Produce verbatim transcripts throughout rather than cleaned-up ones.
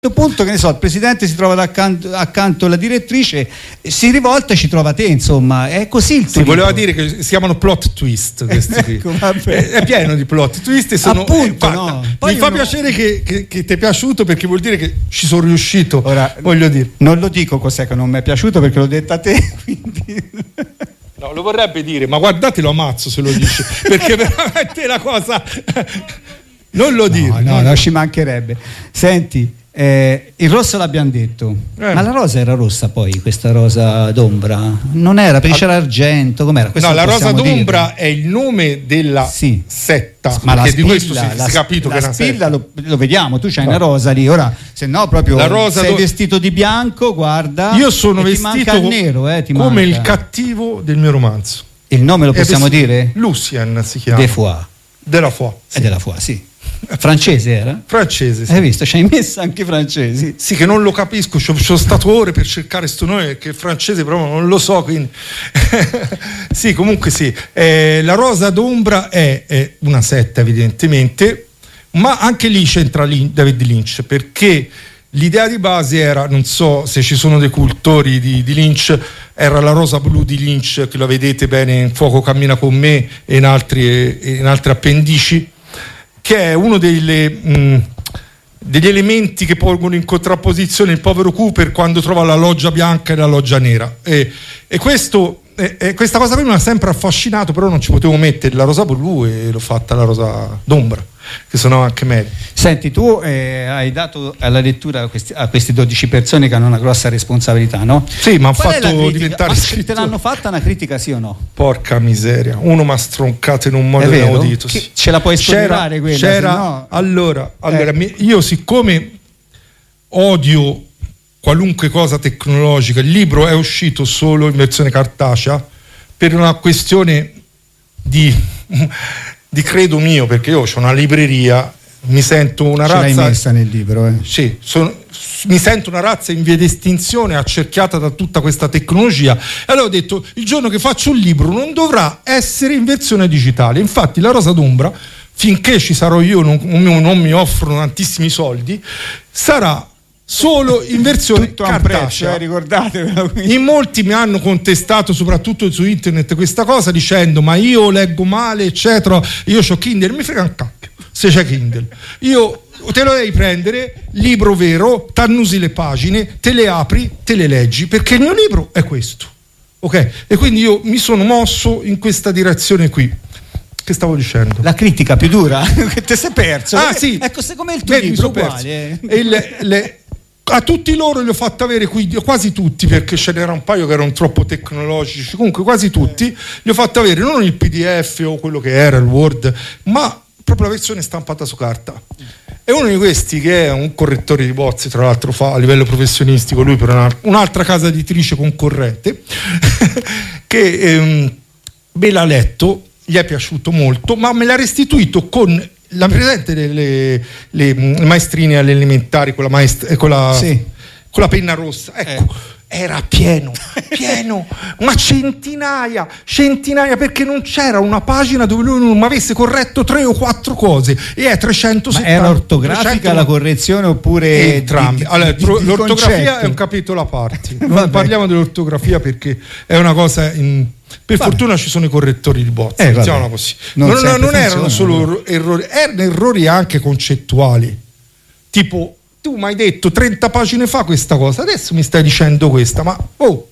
punto, che ne so, il presidente si trova accanto, accanto alla direttrice, si rivolta e ci trova te, insomma, è così il tuo sì, voleva dire che si chiamano plot twist questi qui. Ecco, vabbè. È pieno di plot twist e sono, appunto, eh, no. mi fa uno... piacere che, che, che ti è piaciuto, perché vuol dire che ci sono riuscito. Ora, voglio dire, non lo dico cos'è che non mi è piaciuto, perché l'ho detto a te, quindi... no, lo vorrebbe dire, ma guardate, lo ammazzo se lo dice, perché veramente la cosa non lo dire, no, no, non no, ci mancherebbe. Senti, Eh, il rosso l'abbiamo detto, eh. ma la rosa era rossa, poi questa rosa d'ombra non era, perché c'era argento, com'era? Questo no, la rosa d'ombra dire. È il nome della sì. setta, ma la di spilla, questo si, la, si è capito la che è una spilla setta. Lo, lo vediamo, tu c'hai no. una rosa lì, ora se no proprio la rosa sei do... vestito di bianco, guarda, io sono e vestito ti manca il nero, eh, ti come manca. il cattivo del mio romanzo. Il nome lo possiamo vestito... dire? Lucien si chiama. De Foix. Della Foix. Sì. È della Foix, sì. Francese era? Francese, sì. Hai visto? Ci hai messo anche i francesi. Sì, che non lo capisco, ci ho stato ore per cercare sto nome, che francese proprio non lo so, quindi sì, comunque sì. Eh, la rosa d'ombra è, è una setta, evidentemente, ma anche lì c'entra David Lynch, perché l'idea di base era, non so se ci sono dei cultori di, di Lynch, era la rosa blu di Lynch, che la vedete bene in Fuoco cammina con me e in, altri, e in altre appendici, che è uno delle, mh, degli elementi che pongono in contrapposizione il povero Cooper quando trova la loggia bianca e la loggia nera. E, e questo, e, e questa cosa qui mi ha sempre affascinato, però non ci potevo mettere la rosa blu e l'ho fatta la rosa d'ombra, che sono anche meglio. Senti, tu eh, hai dato alla lettura a questi, a questi dodici persone che hanno una grossa responsabilità, no? Sì, ma hanno fatto diventare scrittore. Te l'hanno fatta una critica, sì o no? Porca miseria, uno mi ha stroncato in un modo inaudito. Sì. Ce la puoi spoilerare quella? C'era, no... allora, allora eh. io siccome odio qualunque cosa tecnologica, il libro è uscito solo in versione cartacea per una questione di... di credo mio, perché io ho una libreria, mi sento una Ce razza. l'hai messa nel libro, eh? Sì, sono, mi sento una razza in via di estinzione, accerchiata da tutta questa tecnologia. E allora ho detto: il giorno che faccio un libro non dovrà essere in versione digitale. Infatti, la rosa d'ombra, finché ci sarò io, non, non mi offrono tantissimi soldi, sarà solo in versione tutto cartacea. Prezzo, eh, ricordatevelo. In molti mi hanno contestato, soprattutto su internet, questa cosa, dicendo: ma io leggo male, eccetera, io c'ho Kindle. Mi frega un cacchio se c'è Kindle, io te lo devi prendere, libro vero, t'annusi le pagine, te le apri, te le leggi, perché il mio libro è questo, ok? E quindi io mi sono mosso in questa direzione qui. Che stavo dicendo? La critica più dura che te sei perso. Ah, sì. Ecco, secondo me il tuo Beh, libro uguale. E le, le, a tutti loro li ho fatta avere, quasi tutti, perché ce n'era un paio che erano troppo tecnologici, comunque quasi tutti li ho fatta avere non il P D F o quello che era il Word, ma proprio la versione stampata su carta. E uno di questi, che è un correttore di bozze, tra l'altro fa a livello professionistico lui per una, un'altra casa editrice concorrente, che ehm, me l'ha letto, gli è piaciuto molto, ma me l'ha restituito con la presente le, le, le maestrine alle elementari con la, maest- con la, sì. con la penna rossa, ecco. Eh. Era pieno, pieno, ma centinaia, centinaia, perché non c'era una pagina dove lui non mi avesse corretto tre o quattro cose, e è trecentosettanta. Ma era ortografica trecento... la correzione oppure entrambi? Di, di, allora, di, di l'ortografia concetto. È un capitolo a parte. Non parliamo dell'ortografia perché è una cosa in... Per vabbè. Fortuna ci sono i correttori di bozze, eh, diciamo così. Non, non, non, non erano funziona, solo no. errori, erano errori anche concettuali, tipo: tu mi hai detto trenta pagine fa questa cosa, adesso mi stai dicendo questa, ma oh,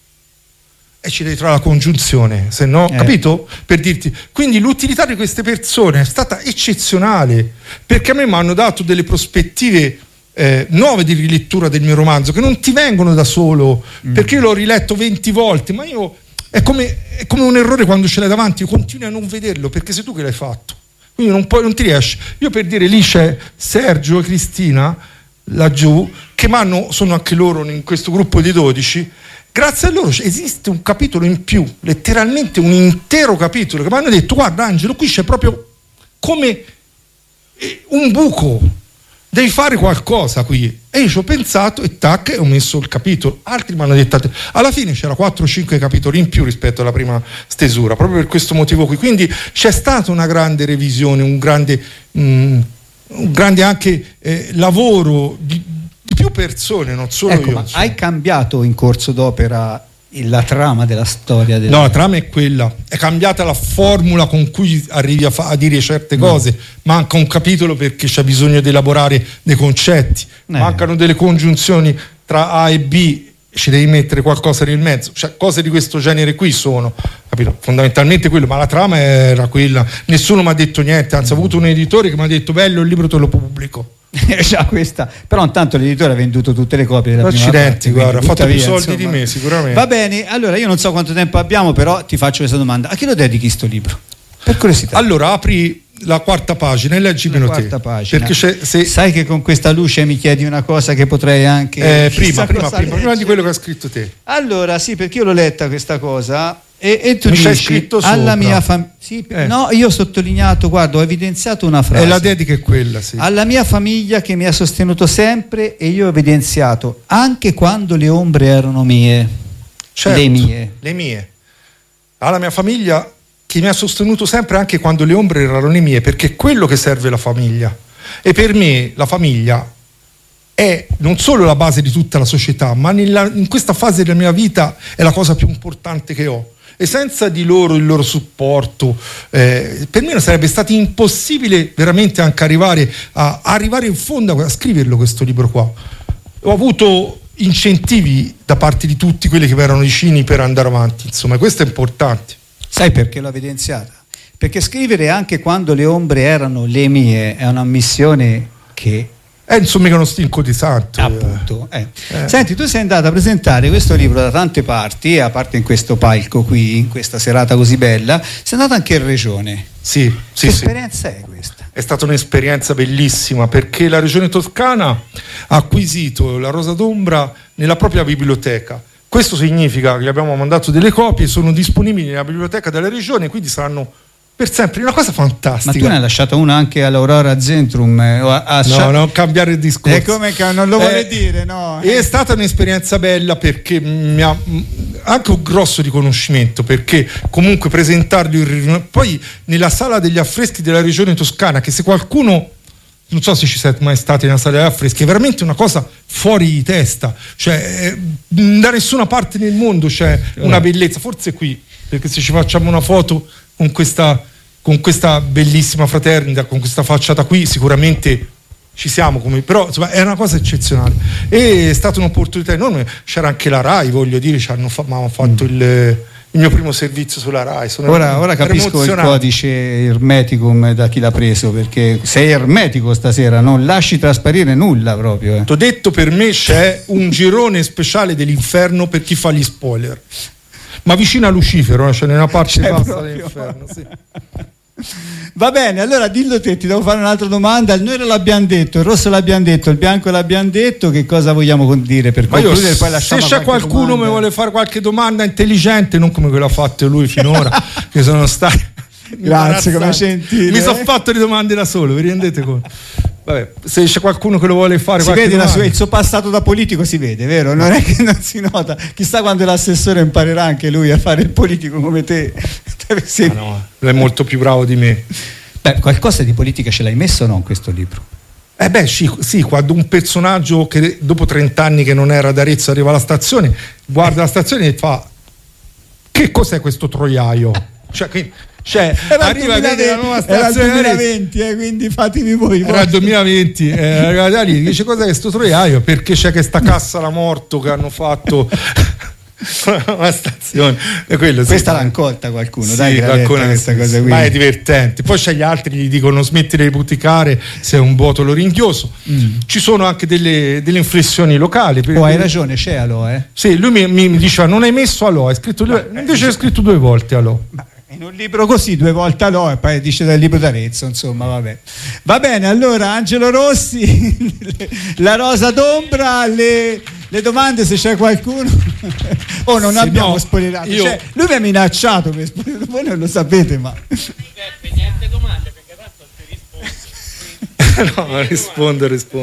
e ci devi trovare la congiunzione, se no, eh. capito? Per dirti. Quindi l'utilità di queste persone è stata eccezionale, perché a me mi hanno dato delle prospettive eh, nuove di rilettura del mio romanzo, che non ti vengono da solo, mm. perché io l'ho riletto venti volte, ma io è come, è come un errore quando ce l'hai davanti, continui a non vederlo, perché sei tu che l'hai fatto, quindi non, puoi, non ti riesci. Io, per dire, lì c'è Sergio e Cristina laggiù, che m'hanno, sono anche loro in questo gruppo di dodici, grazie a loro esiste un capitolo in più, letteralmente un intero capitolo, che mi hanno detto: guarda Angelo, qui c'è proprio come un buco, devi fare qualcosa qui. E io ci ho pensato e tac, e ho messo il capitolo. Altri mi hanno detto, alla fine c'era quattro o cinque capitoli in più rispetto alla prima stesura, proprio per questo motivo qui. Quindi c'è stata una grande revisione, un grande... Mm, un grande anche eh, lavoro di, più persone, non solo ecco, io. Ma hai cambiato in corso d'opera la trama della storia? Del... No, la trama è quella, è cambiata la formula con cui arrivi a, fa- a dire certe no. cose, manca un capitolo perché c'è bisogno di elaborare dei concetti, eh. mancano delle congiunzioni tra A e B, ci devi mettere qualcosa nel mezzo, cioè cose di questo genere qui sono, capito? Fondamentalmente quello, ma la trama era quella, nessuno mi ha detto niente, anzi ho avuto un editore che mi ha detto bello, il libro te lo pubblico. Già questa, però intanto l'editore ha venduto tutte le copie della prima Accidenti, parte, guarda, ha fatto via, più soldi insomma. di me sicuramente. Va bene, allora io non so quanto tempo abbiamo, però ti faccio questa domanda: a chi lo dedichi sto libro? Per curiosità. Allora apri la quarta pagina e leggimelo te, pagina. perché c'è, se... sai che con questa luce mi chiedi una cosa che potrei anche eh, prima, prima, prima, prima di quello che ha scritto te. Allora sì, perché io l'ho letta questa cosa e, e tu mi dici scritto alla sopra. mia famiglia sì, eh. no, io ho sottolineato, guarda, ho evidenziato una frase e la dedica è quella, sì. alla mia famiglia che mi ha sostenuto sempre, e io ho evidenziato anche quando le ombre erano mie, certo, le mie le mie alla mia famiglia che mi ha sostenuto sempre anche quando le ombre erano le mie, perché è quello che serve la famiglia. E per me la famiglia è non solo la base di tutta la società, ma nella, in questa fase della mia vita è la cosa più importante che ho. E senza di loro, il loro supporto, eh, per me sarebbe stato impossibile veramente anche arrivare a, a arrivare in fondo a, a scriverlo questo libro qua. Ho avuto incentivi da parte di tutti quelli che mi erano vicini per andare avanti, insomma, questo è importante. Sai perché l'ho evidenziata? Perché scrivere anche quando le ombre erano le mie è una missione che... Eh, insomma, che uno stinco di santo. Appunto. Eh. Eh. Senti, tu sei andato a presentare questo libro da tante parti, a parte in questo palco qui, in questa serata così bella, sei andato anche in regione. Sì, sì, che sì. esperienza è questa? È stata un'esperienza bellissima, perché la regione toscana ha acquisito la Rosa d'Ombra nella propria biblioteca. Questo significa che gli abbiamo mandato delle copie, sono disponibili nella biblioteca della regione, quindi saranno per sempre una cosa fantastica. Ma tu ne hai lasciata una anche all'Aurora Zentrum? Eh, a, a no, scia... non cambiare il discorso. È come che non lo vuole eh, dire, no? È stata un'esperienza bella perché mi ha anche un grosso riconoscimento, perché comunque presentarli poi nella sala degli affreschi della regione toscana, che se qualcuno... non so se ci siete mai stati nella sala degli affreschi, è veramente una cosa fuori di testa, cioè da nessuna parte nel mondo c'è una bellezza, forse qui, perché se ci facciamo una foto con questa, con questa bellissima fraternita, con questa facciata qui, sicuramente ci siamo, come, però insomma, è una cosa eccezionale, e è stata un'opportunità enorme. C'era anche la RAI, voglio dire, ci hanno fa, hanno fatto il, il mio primo servizio sulla RAI. Sono ora, ora capisco il codice Hermeticum da chi l'ha preso, perché sei ermetico stasera, non lasci trasparire nulla proprio. Eh. T'ho detto, per me c'è un girone speciale dell'inferno per chi fa gli spoiler, ma vicino a Lucifero, eh, cioè nella parte bassa dell'inferno, sì. Va bene, allora dillo te, ti devo fare un'altra domanda. Il nero l'abbiamo detto, il rosso l'abbiamo detto, il bianco l'abbiamo detto, che cosa vogliamo dire per ma concludere? Io, poi lasciamo se c'è qualcuno domanda. mi vuole fare qualche domanda intelligente, non come quella fatta lui finora, che sono stati grazie, come gentile, mi sono fatto le domande da solo, vi rendete conto? Vabbè, se c'è qualcuno che lo vuole fare, si vede la sua, il suo passato da politico, si vede, vero? Non è che non si nota. Chissà quando l'assessore imparerà anche lui a fare il politico come te. Sì. Ah no, lui è molto più bravo di me. Beh, qualcosa di politica ce l'hai messo o no in questo libro? Eh beh sì, sì, quando un personaggio che dopo trent'anni che non era ad Arezzo arriva alla stazione, guarda la stazione e fa: che cos'è questo troiaio? Cioè, che, cioè arriva a vedere la nuova stazione, era il duemilaventi, eh, quindi fatevi voi. Era il duemilaventi, eh, arriva da lì, dice: cos'è questo troiaio? Perché c'è questa cassa alla morto che hanno fatto una stazione, e quello, questa sì, l'ha accolta qualcuno, sì, dai, qualcuno, questa cosa qui. Ma è divertente. Poi c'è gli altri che gli dicono: smetti di buticare, sei un botolo ringhioso. mm. Ci sono anche delle, delle inflessioni locali. Oh, hai ragione, c'è Alò, eh? Sì, lui mi, mi diceva: non hai messo Alò, hai scritto due, ma, invece eh, hai scritto due volte Alò. Ma in un libro così due volte Alò, e poi dice del libro d'Arezzo, insomma, vabbè. Va bene, allora Angelo Rossi, la Rosa d'Ombra, le, le domande se c'è qualcuno. Oh, non sì, abbiamo no, spoilerato. io... Cioè, lui mi ha minacciato per spoilerare, voi non lo sapete, ma niente domande, perché tanto ti rispondo. No, rispondo, rispondo.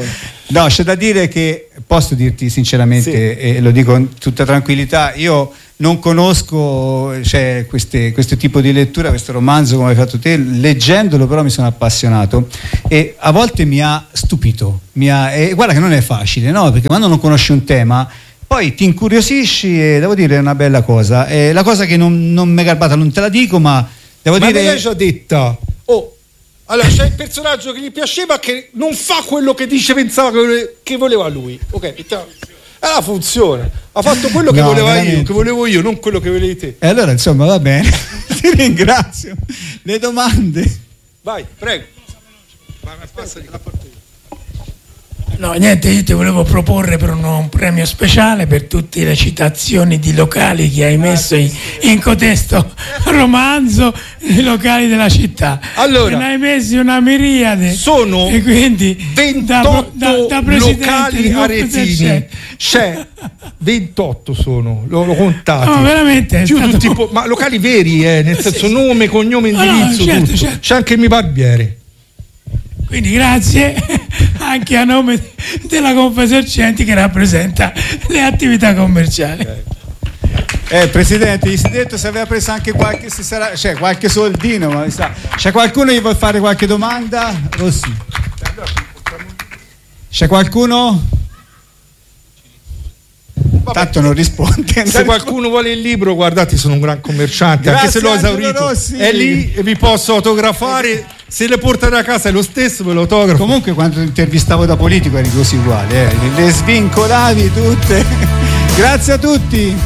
No, c'è da dire che posso dirti sinceramente, sì, e lo dico con tutta tranquillità, io non conosco, cioè, queste, questo tipo di lettura, questo romanzo come hai fatto te, leggendolo però mi sono appassionato e a volte mi ha stupito, mi ha, e guarda che non è facile, no? Perché quando non conosci un tema poi ti incuriosisci e devo dire è una bella cosa. E la cosa che non, non mi è garbata, non te la dico, ma devo ma dire... Ma me l'hai già detta. Oh, allora c'è il personaggio che gli piaceva che non fa quello che dice, pensava che voleva, che voleva lui. Ok, allora funziona. Ha fatto quello che no, voleva veramente. io, che volevo io, non quello che volevi te. E allora insomma va bene. Ti ringrazio. Le domande. Vai, prego. Vai, passati la porta. No, niente, io ti volevo proporre per un, un premio speciale per tutte le citazioni di locali che hai messo in, in cotesto romanzo, i locali della città. Allora, ne hai messi una miriade. Sono e quindi ventotto da, da, da locali aretini. C'è ventotto sono, l'ho contati. No, veramente. Più Stato... tutti, ma locali veri, eh, nel senso sì, nome, cognome, indirizzo, no, no, certo, tutto. Certo. C'è anche il mio barbiere. Quindi grazie anche a nome della Confesercenti che rappresenta le attività commerciali. Eh, Presidente, gli si è detto se aveva preso anche qualche, si sarà, cioè, qualche soldino, ma sa. C'è qualcuno che vuole fare qualche domanda? Rossi. C'è qualcuno? Vabbè, tanto non risponde. Se qualcuno vuole il libro, guardate, sono un gran commerciante. Grazie, anche se l'ho esaurito, è lì e vi posso autografare. Se le portate a casa è lo stesso, ve lo autografo. Comunque quando intervistavo da politico eri così uguale, eh? Le svincolavi tutte. Grazie a tutti.